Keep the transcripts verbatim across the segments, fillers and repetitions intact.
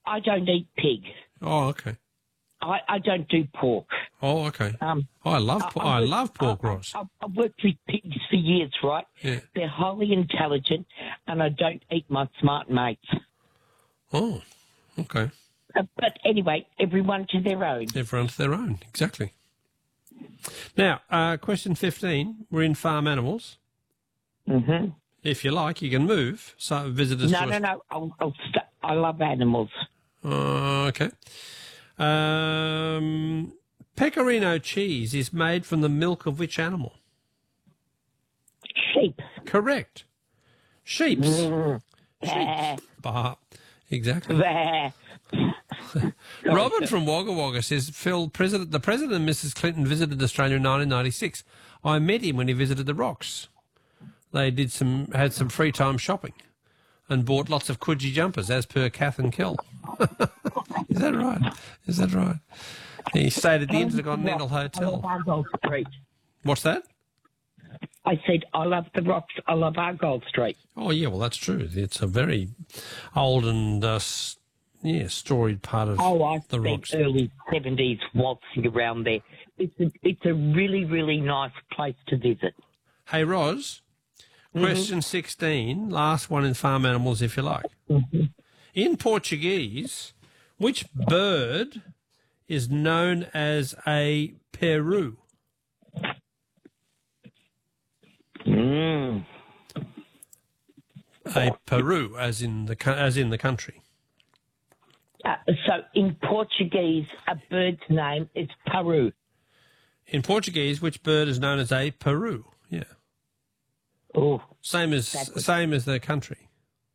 I don't eat pig. Oh, okay. I, I don't do pork. Oh, okay. Um, oh, I love I, I work, love pork, I, Ross. I, I've worked with pigs for years, right? Yeah. They're highly intelligent, and I don't eat my smart mates. Oh, okay. Uh, but anyway, everyone to their own. Everyone to their own, exactly. Now, uh, question fifteen. We're in farm animals. Mm-hmm. If you like, you can move. So visitors. No, to no, us. no. I'll, I'll st- I love animals. Uh, okay. Um, pecorino cheese is made from the milk of which animal? Sheep. Correct. Sheeps. Mm. Sheeps. Bah. Exactly. Bah. Robert from Wagga Wagga says, Phil, President, the President and Missus Clinton visited Australia in nineteen ninety-six. I met him when he visited the Rocks. They did some, had some free time shopping and bought lots of Coogee jumpers, as per Kath and Kel. Is that right? Is that right? He stayed at the Intercontinental Hotel. I love Argyle Street. What's that? I said, I love the Rocks. I love Argyle Street. Oh, yeah, well, that's true. It's a very old and, uh, yeah, storied part of oh, I the Rocks. early seventies waltzing around there. It's a, it's a really, really nice place to visit. Hey, Roz, mm-hmm. question sixteen, last one in farm animals, if you like. Mm-hmm. In Portuguese, which bird is known as a peru? Mm. A peru, as in the as in the country. Uh, so in Portuguese, a bird's name is peru. In Portuguese, which bird is known as a peru? Yeah. Oh, same as was... same as the country.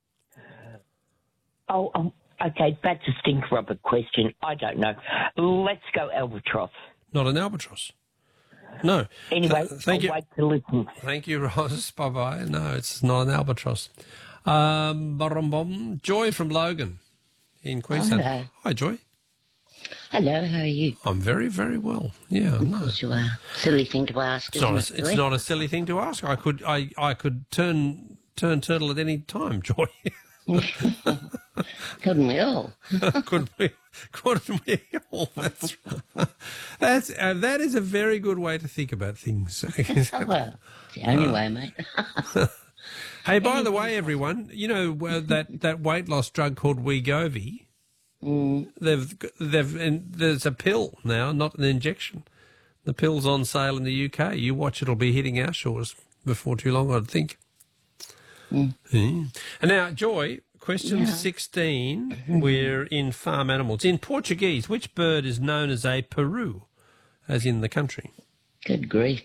Oh, um, okay, that's a stinker of a question. I don't know. Let's go albatross. Not an albatross. No. Anyway, Th- thank I'll you. wait to listen. Thank you, Ross. Bye-bye. No, it's not an albatross. Um, bum, Joy from Logan in Queensland. Hello. Hi, Joy. Hello, how are you? I'm very, very well. Yeah, Of no. course you are. Silly thing to ask, It's not, isn't a, it, it's Joy? not a silly thing to ask. I could I, I could turn turn turtle at any time, Joy. Couldn't we all? Couldn't we? Couldn't we all? That's that's uh, that is a very good way to think about things. Oh, well, it's the only uh, way, mate. Hey, by the way, everyone, you know uh, that that weight loss drug called Wegovy. Mm. They've they've and there's a pill now, not an injection. The pill's on sale in the U K. You watch, it'll be hitting our shores before too long, I'd think. Mm. Mm. And now, Joy. Question yeah. sixteen, we're in farm animals. In Portuguese, which bird is known as a peru, as in the country? Good grief.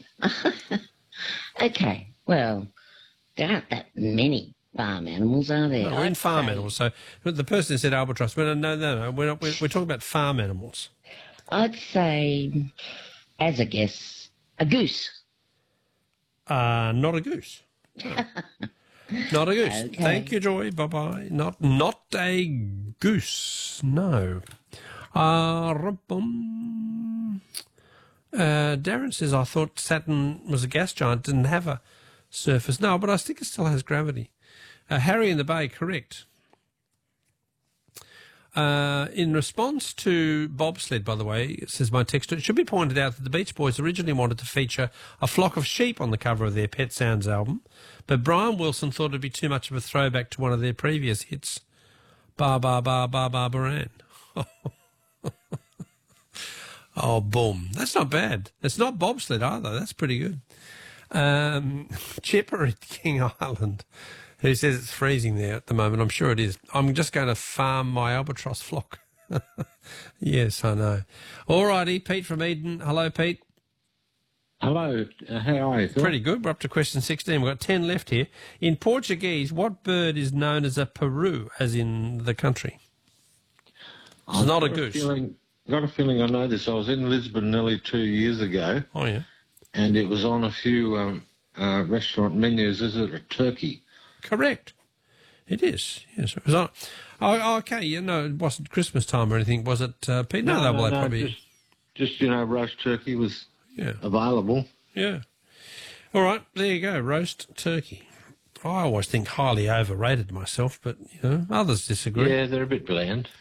Okay, well, there aren't that many farm animals, are there? No, we're in farm say... animals. So the person who said albatross, no, no, no, no, we're, not, we're, we're talking about farm animals. I'd say, as a guess, a goose. Uh, not a goose. No. Not a goose. Okay. Thank you, Joy. Bye-bye. Not not a goose. No. Uh, uh, Darren says, I thought Saturn was a gas giant, didn't have a surface. No, but I think it still has gravity. Uh, Harry in the Bay, correct. Uh, in response to bobsled, by the way, says my texter, it should be pointed out that the Beach Boys originally wanted to feature a flock of sheep on the cover of their Pet Sounds album, but Brian Wilson thought it'd be too much of a throwback to one of their previous hits, Ba Ba Ba Ba Ba Baran. Oh, boom. That's not bad. It's not bobsled either. That's pretty good. Um, Chipper at King Island, who says it's freezing there at the moment. I'm sure it is. I'm just going to farm my albatross flock. Yes, I know. All righty, Pete from Eden. Hello, Pete. Hello. Uh, how are you, Phil? Pretty good. We're up to question sixteen. We've got ten left here. In Portuguese, what bird is known as a peru, as in the country? It's I've not a got goose. Feeling, got a feeling I know this. I was in Lisbon nearly two years ago. Oh, yeah. And it was on a few um, uh, restaurant menus. Is it a turkey? Correct. It is. Yes. It was on. Oh, okay. You know, it wasn't Christmas time or anything, was it, uh, Pete? No, No, no, no, well, they no probably. just, just, you know, roast turkey was Yeah. available. Yeah. All right. There you go. Roast turkey. I always think highly overrated myself, but, you know, others disagree. Yeah, they're a bit bland.